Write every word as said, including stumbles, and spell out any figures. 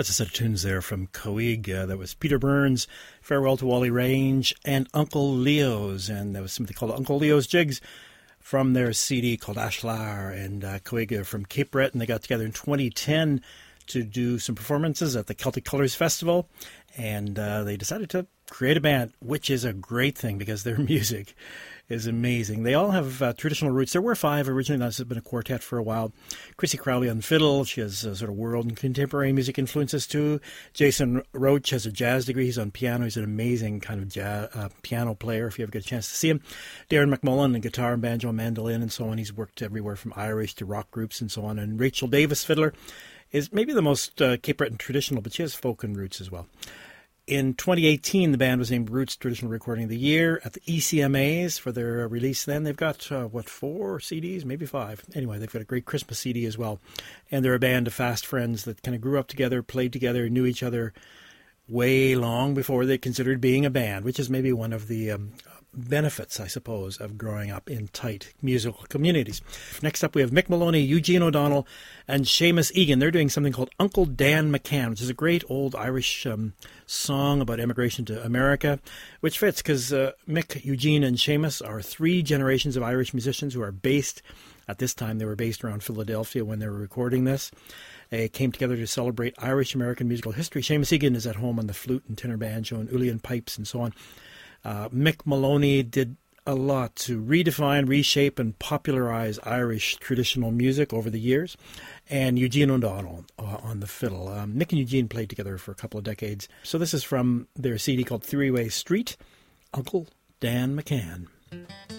That's a set of tunes there from Coig. Uh, that was Peter Burns, Farewell to Wally Range, and Uncle Leo's. And there was something called Uncle Leo's Jigs from their C D called Ashlar. And uh, Coig are from Cape Breton. They got together in twenty ten to do some performances at the Celtic Colours Festival. And uh, they decided to create a band, which is a great thing because their music is amazing. They all have uh, traditional roots. There were five originally. That's been a quartet for a while. Chrissy Crowley on fiddle. She has uh, sort of world and contemporary music influences too. Jason Roach has a jazz degree. He's on piano. He's an amazing kind of jazz, uh, piano player if you ever get a chance to see him. Darren McMullen on guitar and banjo and mandolin and so on. He's worked everywhere from Irish to rock groups and so on. And Rachel Davis, fiddler, is maybe the most uh, Cape Breton traditional, but she has folk and roots as well. In twenty eighteen, the band was named Roots Traditional Recording of the Year at the E C M As for their release then. They've got, uh, what, four C Ds? Maybe five. Anyway, they've got a great Christmas C D as well. And they're a band of fast friends that kind of grew up together, played together, knew each other way long before they considered being a band, which is maybe one of the um, benefits, I suppose, of growing up in tight musical communities. Next up, we have Mick Maloney, Eugene O'Donnell, and Seamus Egan. They're doing something called Uncle Dan McCann, which is a great old Irish um, song about immigration to America, which fits because uh, Mick, Eugene, and Seamus are three generations of Irish musicians who are based, at this time they were based around Philadelphia when they were recording this. They came together to celebrate Irish-American musical history. Seamus Egan is at home on the flute and tenor banjo and uilleann pipes and so on. Uh, Mick Maloney did a lot to redefine, reshape, and popularize Irish traditional music over the years. And Eugene O'Donnell uh, on the fiddle. Um, Mick and Eugene played together for a couple of decades. So this is from their C D called Three-Way Street, Uncle Dan McCann.